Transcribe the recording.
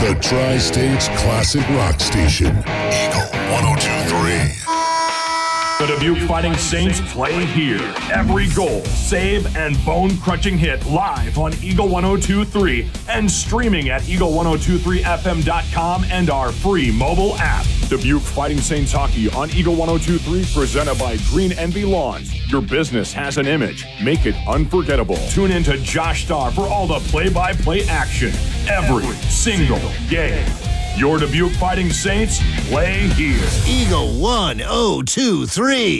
The Tri-States Classic Rock Station. Eagle 102.3. The Dubuque Fighting Saints play here. Every goal, save, and bone-crunching hit live on Eagle 102.3 and streaming at eagle1023fm.com and our free mobile app. Dubuque Fighting Saints hockey on Eagle 102.3, presented by Green Envy Lawns. Your business has an image. Make it unforgettable. Tune in to Josh Starr for all the play-by-play action every single game. Your Dubuque Fighting Saints play here. Eagle 1023.